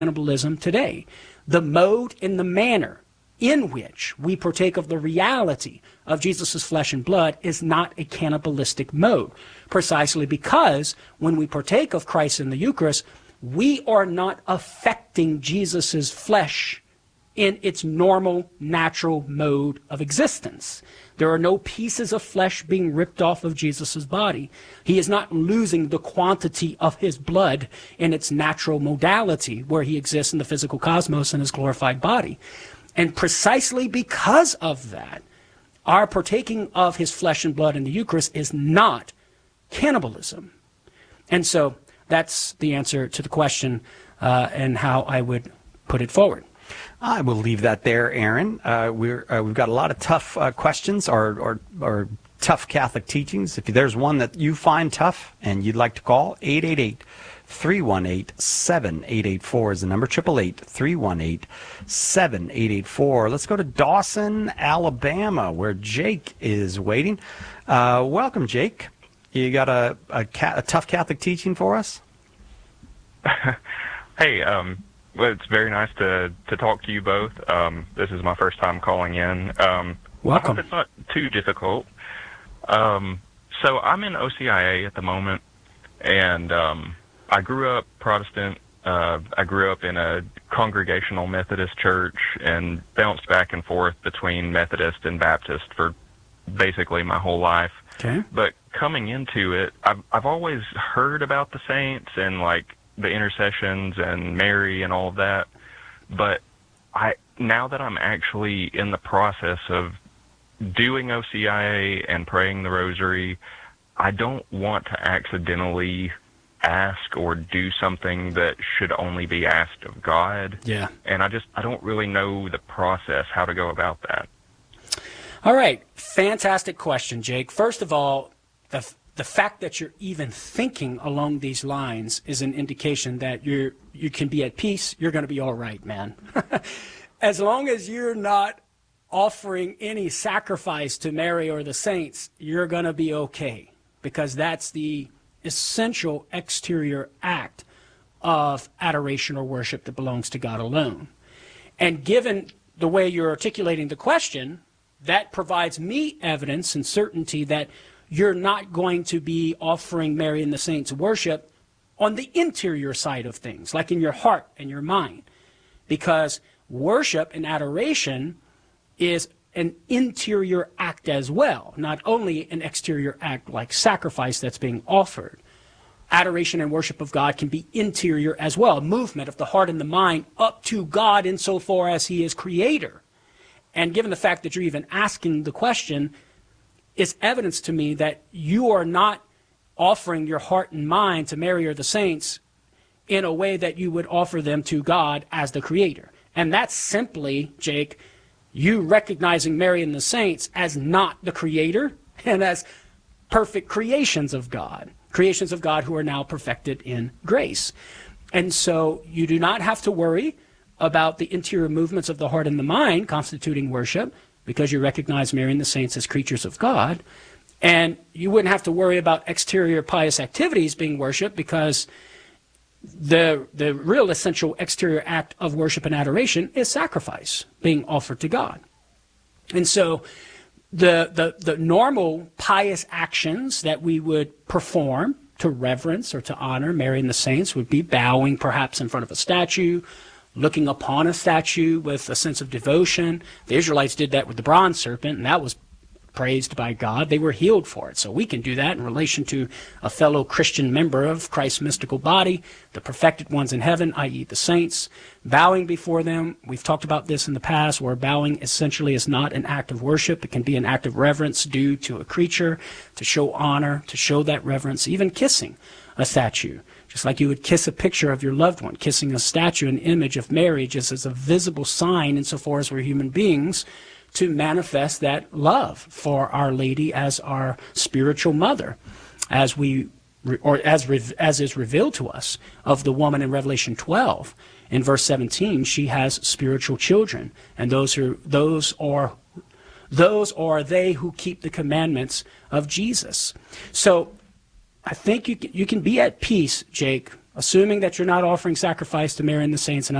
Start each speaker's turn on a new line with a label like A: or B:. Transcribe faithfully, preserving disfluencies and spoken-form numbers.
A: cannibalism today. The mode and the manner in which we partake of the reality of Jesus' flesh and blood is not a cannibalistic mode, precisely because when we partake of Christ in the Eucharist, we are not affecting Jesus' flesh in its normal, natural mode of existence. There are no pieces of flesh being ripped off of Jesus' body. He is not losing the quantity of his blood in its natural modality where he exists in the physical cosmos in his glorified body. And precisely because of that, our partaking of his flesh and blood in the Eucharist is not cannibalism. And so that's the answer to the question uh, and how I would put it forward.
B: I will leave that there, Aaron. Uh, we're, uh, we've got a lot of tough uh, questions or, or, or tough Catholic teachings. If there's one that you find tough and you'd like to call, eight eight eight, three one eight, seven eight eight four is the number, eight eight eight, three one eight, seven eight eight four. Let's go to Dawson, Alabama, where Jake is waiting. Uh, welcome, Jake. You got a, a, ca- a tough Catholic teaching for us?
C: Hey, um... well, it's very nice to, to talk to you both. Um, this is my first time calling in. Um,
A: Welcome.
C: I hope it's not too difficult. Um, so I'm in O C I A at the moment, and um, I grew up Protestant. Uh, I grew up in a Congregational Methodist church and bounced back and forth between Methodist and Baptist for basically my whole life.
A: Okay.
C: But coming into it, I've, I've always heard about the saints and, like, the intercessions and Mary and all of that, but I now that I'm actually in the process of doing O C I A and praying the rosary, I don't want to accidentally ask or do something that should only be asked of God.
A: Yeah.
C: And I just I don't really know the process, how to go about that.
A: All right. Fantastic question, Jake. First of all, the The fact that you're even thinking along these lines is an indication that you're you can be at peace. You're going to be all right, man. As long as you're not offering any sacrifice to Mary or the saints, you're going to be okay, because that's the essential exterior act of adoration or worship that belongs to God alone. And given the way you're articulating the question, that provides me evidence and certainty that you're not going to be offering Mary and the saints worship on the interior side of things, like in your heart and your mind. Because worship and adoration is an interior act as well, not only an exterior act like sacrifice that's being offered. Adoration and worship of God can be interior as well, a movement of the heart and the mind up to God insofar as he is creator. And given the fact that you're even asking the question, it's evidence to me that you are not offering your heart and mind to Mary or the saints in a way that you would offer them to God as the creator. And that's simply, Jake, you recognizing Mary and the saints as not the creator and as perfect creations of God, creations of God who are now perfected in grace. And so you do not have to worry about the interior movements of the heart and the mind constituting worship, because you recognize Mary and the saints as creatures of God. And you wouldn't have to worry about exterior pious activities being worship, because the the real essential exterior act of worship and adoration is sacrifice being offered to God. And so the, the, the normal pious actions that we would perform to reverence or to honor Mary and the saints would be bowing perhaps in front of a statue, looking upon a statue with a sense of devotion. The Israelites did that with the bronze serpent, and that was praised by God. They were healed for it. So we can do that in relation to a fellow Christian member of Christ's mystical body, the perfected ones in heaven, that is the saints, bowing before them. We've talked about this in the past, where bowing essentially is not an act of worship. It can be an act of reverence due to a creature, to show honor, to show that reverence, even kissing a statue. Just like you would kiss a picture of your loved one, kissing a statue, an image of Mary, just as a visible sign insofar as we're human beings, to manifest that love for Our Lady as our spiritual mother, as we, or as as is revealed to us of the woman in Revelation twelve. In verse seventeen, she has spiritual children, and those are those are those are they who keep the commandments of Jesus. So I think you can, you can be at peace, Jake, assuming that you're not offering sacrifice to Mary and the saints and